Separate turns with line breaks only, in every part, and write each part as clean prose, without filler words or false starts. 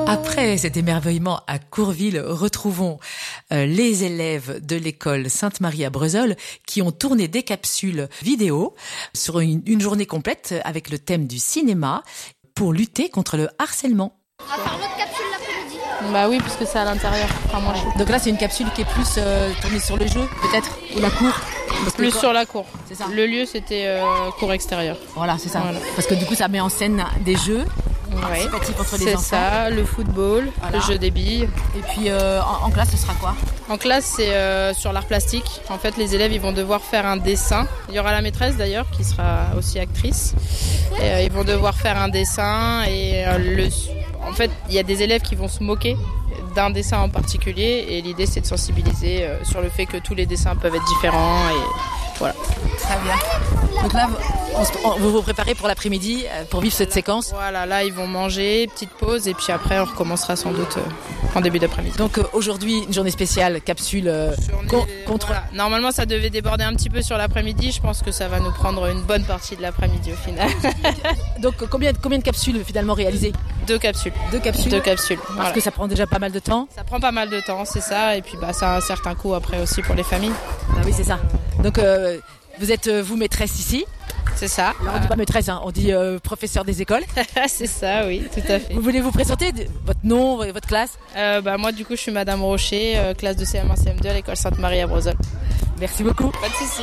Après cet émerveillement à Courville, retrouvons les élèves de l'école Sainte-Marie à Breuzol qui ont tourné des capsules vidéo sur une journée complète avec le thème du cinéma pour lutter contre le harcèlement.
On va faire l'autre capsule l'après-midi.
Bah oui, puisque c'est à l'intérieur. Enfin, moi,
Donc là, c'est une capsule qui est plus tournée sur le jeu, peut-être, ou la cour.
plus sur la cour.
C'est ça.
Le lieu, c'était cour extérieure.
Voilà, c'est ça.
Voilà.
Parce que du coup, ça met en scène des jeux
Ouais.
participatifs entre les
C'est
enfants.
ça, le football,
Voilà.
le jeu des billes.
Et puis en classe, ce sera quoi?
En classe, c'est sur l'art plastique. En fait, les élèves, ils vont devoir faire un dessin. Il y aura la maîtresse d'ailleurs, qui sera aussi actrice. Et, ils vont devoir faire un dessin. Et en fait, il y a des élèves qui vont se moquer d'un dessin en particulier. Et l'idée, c'est de sensibiliser sur le fait que tous les dessins peuvent être différents. Et voilà.
Très bien. Donc là, vous vous préparez pour l'après-midi, pour vivre cette séquence.
Voilà, là, ils vont manger, petite pause. Et puis après, on recommencera sans doute en début d'après-midi.
Donc aujourd'hui, une journée spéciale, capsule contre...
Voilà. Normalement, ça devait déborder un petit peu sur l'après-midi. Je pense que ça va nous prendre une bonne partie de l'après-midi au final.
Donc combien de capsules finalement réalisées?
2 capsules.
2 capsules.
2 capsules.
Parce
Voilà.
que ça prend déjà pas mal de temps.
Ça prend pas mal de temps, c'est ça. Et puis ça a un certain coût après aussi pour les familles.
Ah oui, c'est ça. Donc vous êtes vous maîtresse ici.
C'est ça.
Alors, on dit pas maîtresse, hein, on dit professeur des écoles.
C'est ça, oui, tout à fait.
Vous voulez vous présenter votre nom, votre classe?
Moi, du coup, je suis Madame Rocher, classe de CM1, CM2 à l'école Sainte-Marie à Breuzol.
Merci beaucoup.
Pas de souci.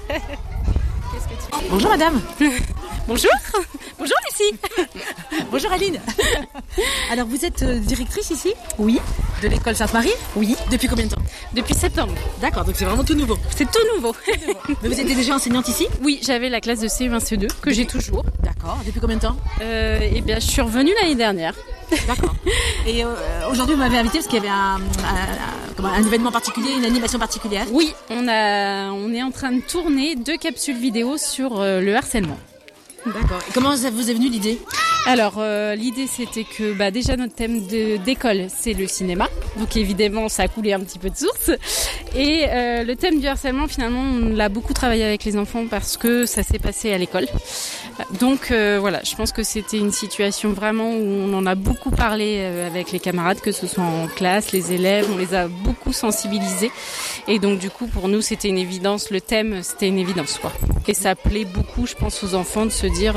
Bonjour madame.
Bonjour. Bonjour Lucie.
Bonjour Aline. Alors vous êtes directrice ici?
Oui.
De l'école Sainte-Marie?
Oui.
Depuis combien de temps?
Depuis septembre.
D'accord, donc c'est vraiment tout nouveau.
C'est tout nouveau.
Mais vous étiez déjà enseignante ici?
Oui, j'avais la classe de CE1, CE2 que j'ai toujours.
D'accord, depuis combien de temps?
Eh bien, je suis revenue l'année dernière.
D'accord. Et aujourd'hui vous m'avez invité parce qu'il y avait un événement particulier, une animation particulière?
Oui, on est en train de tourner 2 capsules vidéo sur le harcèlement.
D'accord. Et comment ça vous est venue l'idée?
Alors, l'idée, c'était que déjà notre thème d'école, c'est le cinéma. Donc, évidemment, ça a coulé un petit peu de source. Et le thème du harcèlement, finalement, on l'a beaucoup travaillé avec les enfants parce que ça s'est passé à l'école. Donc, voilà, je pense que c'était une situation vraiment où on en a beaucoup parlé avec les camarades, que ce soit en classe, les élèves, on les a beaucoup sensibilisés. Et donc, du coup, pour nous, c'était une évidence. Le thème, c'était une évidence, quoi. Et ça plaît beaucoup, je pense, aux enfants de se dire...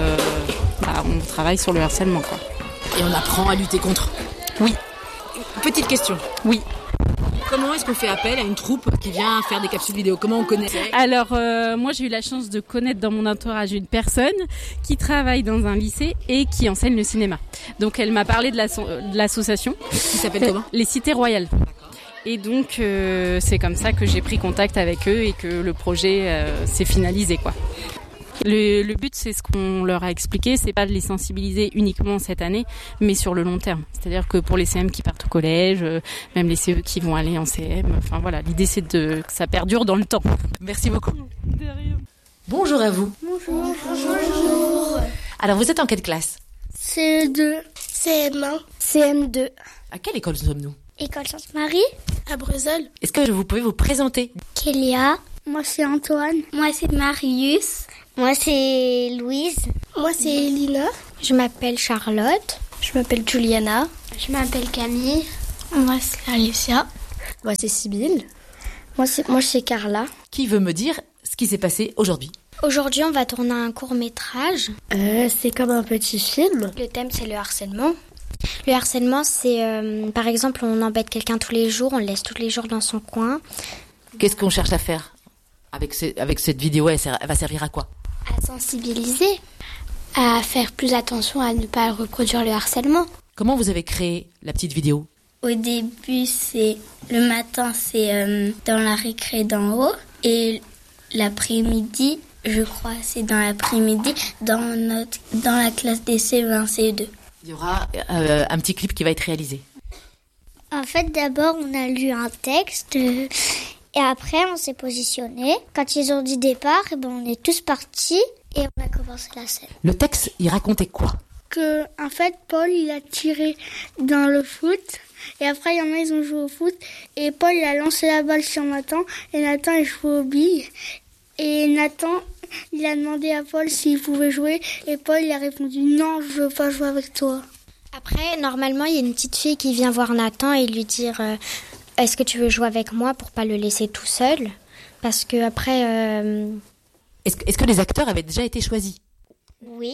on travaille sur le harcèlement, quoi.
Et on apprend à lutter contre.
Oui.
Petite question.
Oui.
Comment est-ce qu'on fait appel à une troupe qui vient faire des capsules vidéo? Comment on connaît?
Alors, moi, j'ai eu la chance de connaître dans mon entourage une personne qui travaille dans un lycée et qui enseigne le cinéma. Donc, elle m'a parlé de l'association.
Qui s'appelle comment?
Les Cités Royales. Et donc, c'est comme ça que j'ai pris contact avec eux et que le projet s'est finalisé, quoi. Le but, c'est ce qu'on leur a expliqué, c'est pas de les sensibiliser uniquement cette année, mais sur le long terme. C'est-à-dire que pour les CM qui partent au collège, même les CE qui vont aller en CM, enfin voilà, l'idée c'est que ça perdure dans le temps.
Merci beaucoup.
De rien.
Bonjour à vous.
Bonjour. Bonjour.
Alors vous êtes en quelle classe?
CE2, CM1, CM2.
À quelle école sommes-nous?
École Sainte-Marie à Breuzol.
Est-ce que vous pouvez vous présenter?
Kélia. Moi c'est Antoine. Moi c'est Marius. Moi c'est Louise. Moi c'est Elina. Je m'appelle Charlotte. Je m'appelle Juliana. Je m'appelle Camille. Moi c'est Alicia. Moi c'est Sybille. Moi c'est Carla.
Qui veut me dire ce qui s'est passé aujourd'hui?
Aujourd'hui on va tourner un court-métrage. C'est comme un petit film. Le thème c'est le harcèlement. Le harcèlement c'est par exemple on embête quelqu'un tous les jours, on le laisse tous les jours dans son coin.
Qu'est-ce qu'on cherche à faire avec cette vidéo? Elle va servir à quoi?
À sensibiliser, à faire plus attention à ne pas reproduire le harcèlement.
Comment vous avez créé la petite vidéo?
Au début, c'est le matin, c'est dans la récré d'en haut. Et l'après-midi, je crois, c'est dans l'après-midi, dans la classe des CE1, CE2.
Il y aura un petit clip qui va être réalisé.
En fait, d'abord, on a lu un texte... Et après, on s'est positionné. Quand ils ont dit départ, on est tous partis et on a commencé la scène.
Le texte, il racontait quoi?
Que, en fait, Paul, il a tiré dans le foot. Et après, il y en a, ils ont joué au foot. Et Paul, il a lancé la balle sur Nathan. Et Nathan, il jouait aux billes. Et Nathan, il a demandé à Paul s'il pouvait jouer. Et Paul, il a répondu non, je veux pas jouer avec toi. Après, normalement, il y a une petite fille qui vient voir Nathan et lui dire est-ce que tu veux jouer avec moi pour pas le laisser tout seul ? Parce que après.
Est-ce que les acteurs avaient déjà été choisis ?
Oui.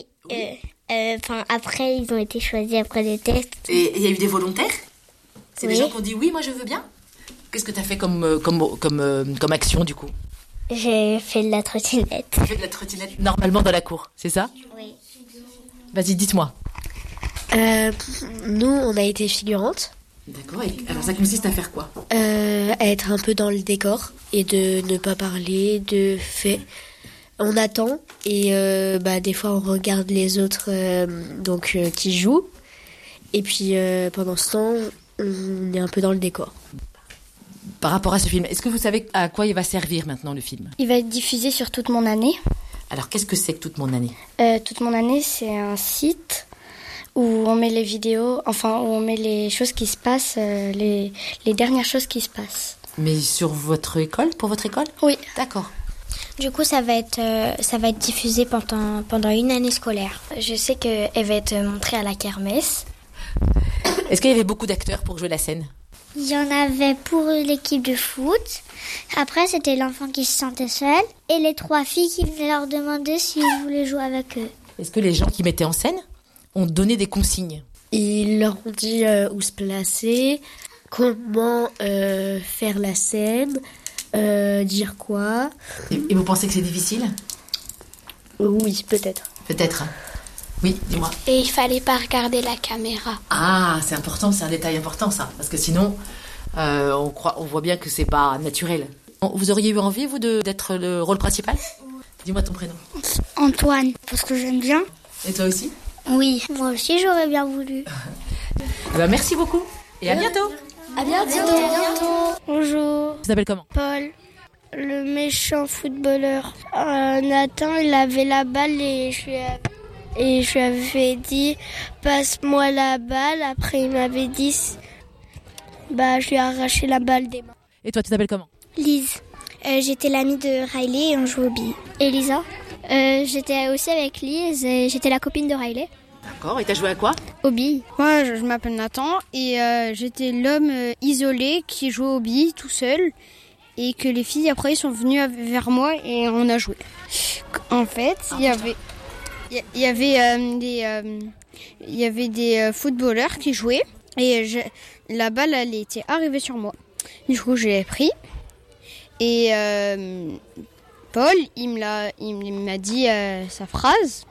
Après, ils ont été choisis après des tests.
Et il y a eu des volontaires ? C'est
Oui.
des gens qui ont dit oui, moi je veux bien ? Qu'est-ce que tu as fait comme action du coup ?
J'ai fait de la trottinette.
Tu fais de la trottinette normalement dans la cour, c'est ça ?
Oui.
Vas-y, dites-moi.
Nous, on a été figurantes.
D'accord, et alors ça consiste à faire quoi ?
À être un peu dans le décor et de ne pas parler, de fait. On attend et des fois on regarde les autres qui jouent. Et puis pendant ce temps, on est un peu dans le décor.
Par rapport à ce film, est-ce que vous savez à quoi il va servir maintenant le film ?
Il va être diffusé sur toute mon année.
Alors qu'est-ce que c'est que toute mon année ?
Toute mon année, c'est un site où on met les vidéos, où on met les choses qui se passent, les dernières choses qui se passent.
Mais sur votre école, pour votre école ?
Oui.
D'accord.
Du coup, ça va être diffusé pendant une année scolaire. Je sais qu'elle va être montrée à la kermesse.
Est-ce qu'il y avait beaucoup d'acteurs pour jouer la scène ?
Il y en avait pour l'équipe de foot. Après, c'était l'enfant qui se sentait seul. Et les 3 filles qui venaient leur demander s'ils voulaient jouer avec eux.
Est-ce que les gens qui mettaient en scène ont donné des consignes ?
Ils leur ont dit où se placer, comment faire la scène, dire quoi.
Et vous pensez que c'est difficile ?
Oui, peut-être.
Peut-être. Oui, dis-moi.
Et il fallait pas regarder la caméra.
Ah, c'est important, c'est un détail important ça. Parce que sinon, on voit bien que c'est pas naturel. Vous auriez eu envie, vous, d'être le rôle principal ? Dis-moi ton prénom.
Antoine, parce que j'aime bien.
Et toi aussi ?
Oui, moi aussi j'aurais bien voulu.
Merci beaucoup et à bientôt.
À bientôt. Bonjour.
Tu t'appelles comment ?
Paul, le méchant footballeur. Nathan, il avait la balle et je lui avais dit passe-moi la balle. Après il m'avait dit je lui ai arraché la balle des mains.
Et toi, tu t'appelles comment ?
Lise. J'étais l'amie de Riley et on jouait au billes. Elisa. J'étais aussi avec Lise et j'étais la copine de Riley.
D'accord, et t'as joué à quoi ?
Au billes.
Moi, je m'appelle Nathan et j'étais l'homme isolé qui jouait aux billes tout seul et que les filles après sont venues vers moi et on a joué. En fait, il y avait des footballeurs qui jouaient et la balle elle était arrivée sur moi. Du coup, je l'ai pris et Paul, il m'a dit sa phrase.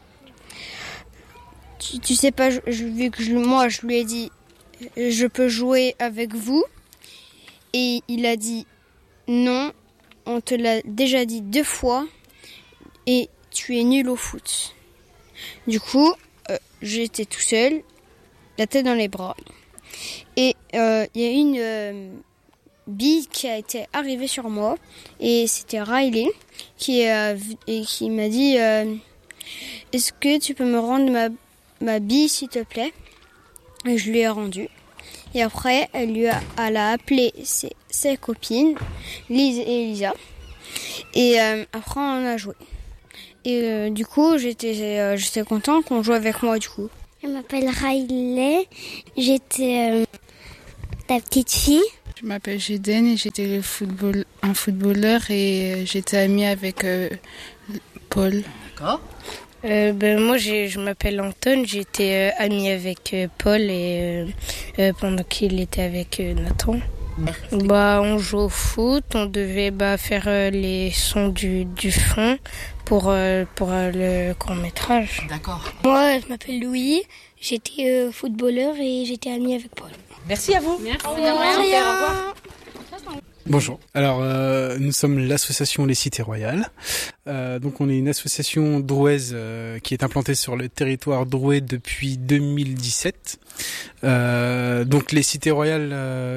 Tu sais pas, vu que moi je lui ai dit je peux jouer avec vous et il a dit non, on te l'a déjà dit 2 fois et tu es nul au foot. Du coup, j'étais tout seul, la tête dans les bras et il y a une bille qui a été arrivée sur moi et c'était Riley qui m'a dit est-ce que tu peux me rendre ma bille s'il te plaît. Et je lui ai rendu et après elle a appelé ses copines Lise et Elisa et après on a joué et du coup j'étais content qu'on joue avec moi du coup.
Je m'appelle Riley, j'étais ta petite fille.
Je m'appelle Jeden et j'étais un footballeur et j'étais amie avec Paul.
D'accord.
Moi, je m'appelle Anton, j'étais amie avec Paul et pendant qu'il était avec Nathan. On joue au foot, on devait faire les sons du fond pour le court-métrage.
D'accord.
Moi, je m'appelle Louis, j'étais footballeur et j'étais amie avec Paul.
Merci à vous.
Merci.
Au revoir.
Bonjour. Alors, nous sommes l'association Les Cités Royales. Donc, on est une association drouaise qui est implantée sur le territoire drouais depuis 2017. Donc, les Cités Royales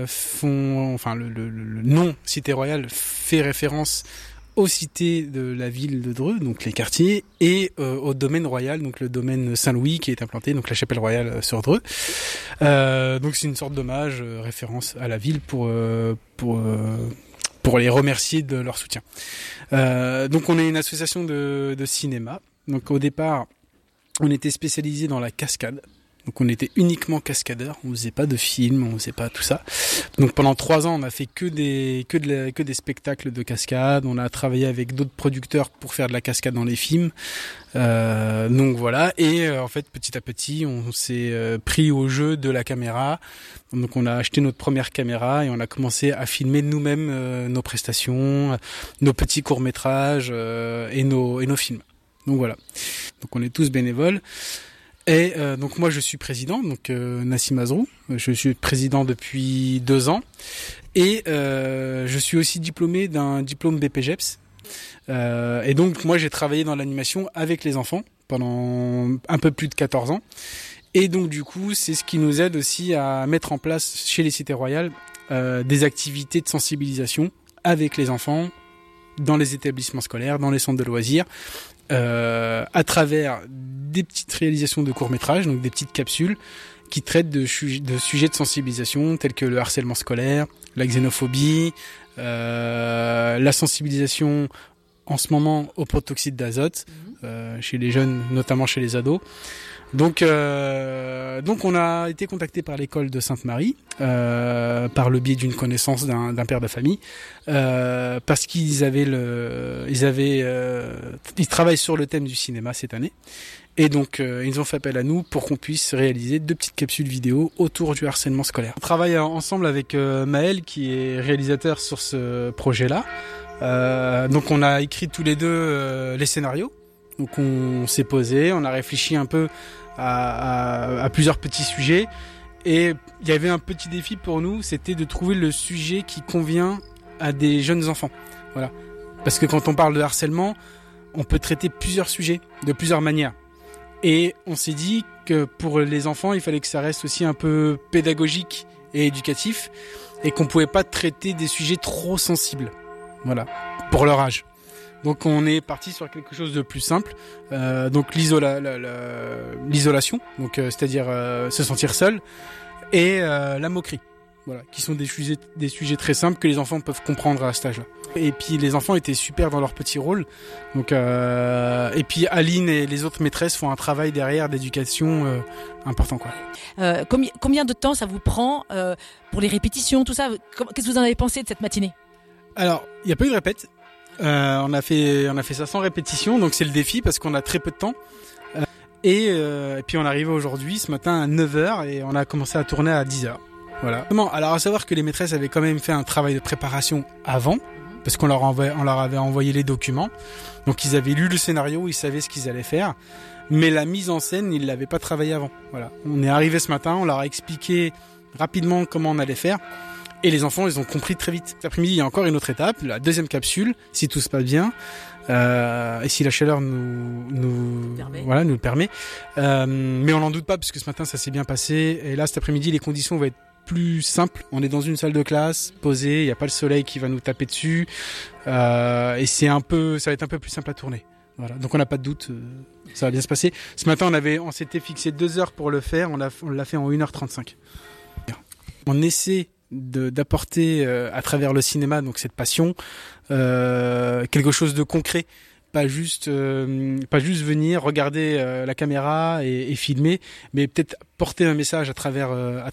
le nom Cité Royale fait référence aux cités de la ville de Dreux, donc les quartiers, et au domaine royal, donc le domaine Saint-Louis qui est implanté, donc la chapelle royale sur Dreux. Donc c'est une sorte d'hommage, référence à la ville pour les remercier de leur soutien. Donc on est une association de cinéma. Donc au départ, on était spécialisé dans la cascade. Donc on était uniquement cascadeurs, on faisait pas de films, on faisait pas tout ça. Donc pendant 3 ans, on a fait que des spectacles de cascade. On a travaillé avec d'autres producteurs pour faire de la cascade dans les films. Donc voilà. Et en fait, petit à petit, on s'est pris au jeu de la caméra. Donc on a acheté notre première caméra et on a commencé à filmer nous-mêmes nos prestations, nos petits courts-métrages et nos films. Donc voilà. Donc on est tous bénévoles. Et donc moi je suis président, donc Nassim Azrou, je suis président depuis 2 ans et je suis aussi diplômé d'un diplôme BPGEPS. Et donc moi j'ai travaillé dans l'animation avec les enfants pendant un peu plus de 14 ans. Et donc du coup c'est ce qui nous aide aussi à mettre en place chez les Cités Royales des activités de sensibilisation avec les enfants dans les établissements scolaires, dans les centres de loisirs. À travers des petites réalisations de courts-métrages, donc des petites capsules qui traitent de sujets de sensibilisation tels que le harcèlement scolaire, la xénophobie, la sensibilisation en ce moment au protoxyde d'azote chez les jeunes, notamment chez les ados. Donc on a été contacté par l'école de Sainte-Marie par le biais d'une connaissance d'un père de famille parce qu'ils travaillent sur le thème du cinéma cette année et donc ils ont fait appel à nous pour qu'on puisse réaliser 2 petites capsules vidéo autour du harcèlement scolaire. On travaille ensemble avec Maël qui est réalisateur sur ce projet-là. Donc on a écrit tous les 2 les scénarios. Donc on s'est posé, on a réfléchi un peu à plusieurs petits sujets et il y avait un petit défi pour nous, c'était de trouver le sujet qui convient à des jeunes enfants. Voilà. Parce que quand on parle de harcèlement, on peut traiter plusieurs sujets de plusieurs manières. Et on s'est dit que pour les enfants, il fallait que ça reste aussi un peu pédagogique et éducatif et qu'on pouvait pas traiter des sujets trop sensibles. Voilà. Pour leur âge. Donc on est parti sur quelque chose de plus simple, donc l'isolation, donc c'est-à-dire se sentir seul, et la moquerie, voilà, qui sont des sujets très simples que les enfants peuvent comprendre à cet âge-là. Et puis les enfants étaient super dans leur petit rôle, donc et puis Aline et les autres maîtresses font un travail derrière d'éducation important, quoi.
Combien de temps ça vous prend pour les répétitions, tout ça? Qu'est-ce que vous en avez pensé de cette matinée?
Alors il n'y a pas eu de répète. On a fait ça sans répétition, donc c'est le défi parce qu'on a très peu de temps. Et puis on est arrivé aujourd'hui, ce matin à 9h et on a commencé à tourner à 10h. Voilà. Alors à savoir que les maîtresses avaient quand même fait un travail de préparation avant, parce qu'on leur avait envoyé les documents. Donc ils avaient lu le scénario, ils savaient ce qu'ils allaient faire. Mais la mise en scène, ils l'avaient pas travaillé avant. Voilà. On est arrivé ce matin, on leur a expliqué rapidement comment on allait faire. Et les enfants, ils ont compris très vite. Cet après-midi, il y a encore une autre étape, la 2e capsule, si tout se passe bien, et si la chaleur nous le permet. Mais on n'en doute pas, parce que ce matin, ça s'est bien passé. Et là, cet après-midi, les conditions vont être plus simples. On est dans une salle de classe, posée, il n'y a pas le soleil qui va nous taper dessus. Et ça va être un peu plus simple à tourner. Voilà. Donc on n'a pas de doute, ça va bien se passer. Ce matin, on s'était fixé 2 heures pour le faire, on l'a fait en 1h35. On essaie d'apporter à travers le cinéma, donc cette passion, quelque chose de concret, pas juste venir regarder la caméra et filmer, mais peut-être porter un message à travers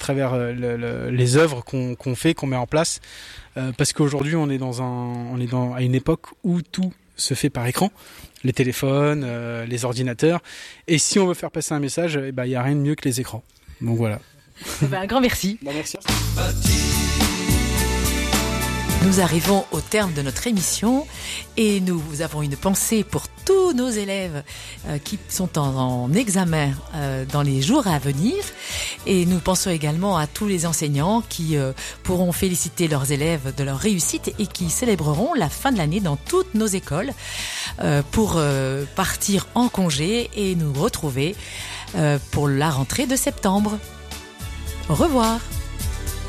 les œuvres qu'on fait, qu'on met en place, parce qu'aujourd'hui on est à une époque où tout se fait par écran, les téléphones, les ordinateurs, et si on veut faire passer un message, il y a rien de mieux que les écrans. Donc voilà.
Un grand merci.
Merci.
Nous arrivons au terme de notre émission et nous avons une pensée pour tous nos élèves qui sont en examen dans les jours à venir, et nous pensons également à tous les enseignants qui pourront féliciter leurs élèves de leur réussite et qui célébreront la fin de l'année dans toutes nos écoles pour partir en congé et nous retrouver pour la rentrée de septembre. Au revoir.